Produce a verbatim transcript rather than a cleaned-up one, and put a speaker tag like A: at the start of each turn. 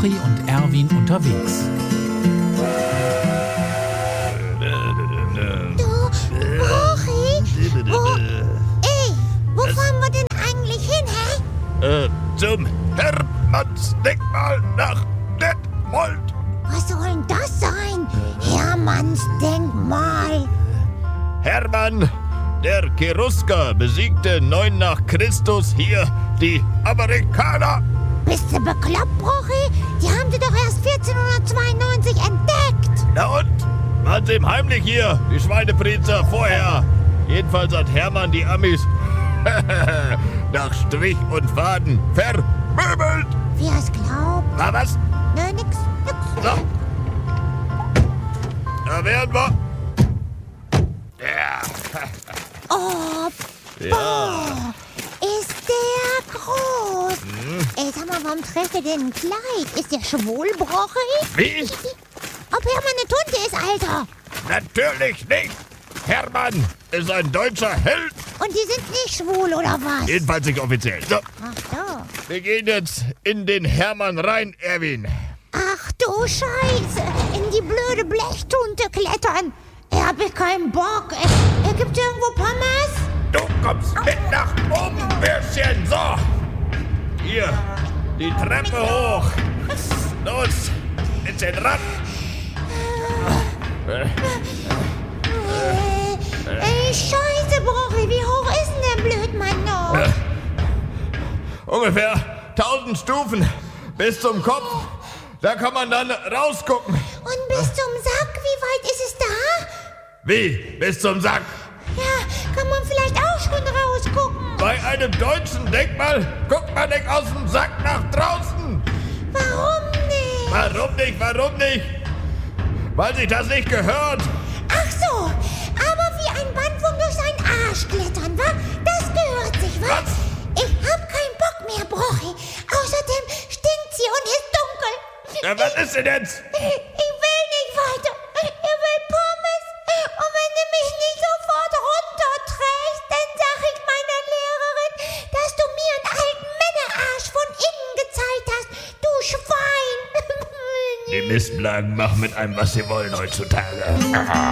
A: Brochi und Erwin unterwegs.
B: Du, Brochi? Wo, ey, wo fahren wir denn eigentlich hin, hä?
C: Äh, zum Hermannsdenkmal nach Detmold.
B: Was soll denn das sein? Hermannsdenkmal.
C: Hermann, der Cherusker, besiegte neun nach Christus hier die Amerikaner.
B: Bist du bekloppt, Brochi? Die haben sie doch erst vierzehnhundertzweiundneunzig entdeckt.
C: Na und? Waren sie ihm heimlich hier, die Schweinepriester, vorher? Jedenfalls hat Hermann die Amis nach Strich und Faden vermöbelt.
B: Wie er's glaubt.
C: Na was?
B: Nö, nix, nix.
C: So. Da wären wir. Ja.
B: Oh, boah. Ist der groß. Hm. Ey, sag mal, warum trägt er denn ein Kleid? Ist der schwul, Brochi?
C: Wie?
B: Ob Hermann eine Tunte ist, Alter?
C: Natürlich nicht. Hermann ist ein deutscher Held.
B: Und die sind nicht schwul, oder was?
C: Jedenfalls nicht offiziell. So.
B: Ach so.
C: Wir gehen jetzt in den Hermann rein, Erwin.
B: Ach du Scheiße. In die blöde Blechtunte klettern. Er hab ich keinen Bock. Er, er gibt irgendwo Pommes?
C: Du kommst mit nach oben, Bürschchen. So. Hier, die Treppe hoch. Los, bisschen ran.
B: Äh, ey, Scheiße, Brochi. Wie hoch ist denn der Blödmann noch?
C: Äh, ungefähr tausend Stufen bis zum Kopf. Da kann man dann rausgucken.
B: Und bis zum Sack, wie weit ist es da?
C: Wie? Bis zum Sack?
B: Ja, kann man vielleicht auch schon rausgucken.
C: Bei einem deutschen Denkmal guckt man nicht aus dem Sack nach draußen.
B: Warum nicht?
C: Warum nicht? Warum nicht? Weil sich das nicht gehört.
B: Ach so, aber wie ein Bandwurm durch seinen Arsch klettern, wa? Das gehört sich, wa?
C: Was?
B: Ich hab keinen Bock mehr, Brochi. Außerdem stinkt's hier und ist dunkel.
C: Ja, was ist denn jetzt?
B: Ich will nicht weiter. Ich will Pommes. Und wenn du mich nicht sofort runterträgst, dann sag ich meiner Lehrerin, dass du mir einen alten Männerarsch von innen gezeigt hast. Du Schwein.
C: Die Mistblagen machen mit einem, was sie wollen heutzutage.